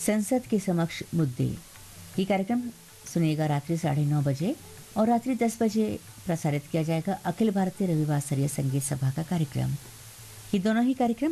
संसद के समक्ष मुद्दे। ये कार्यक्रम सुनिएगा रात्रि 9:30 बजे और रात्रि 10 बजे प्रसारित किया जाएगा अखिल भारतीय रविवार स्तरीय संगीत सभा का कार्यक्रम। ये दोनों ही कार्यक्रम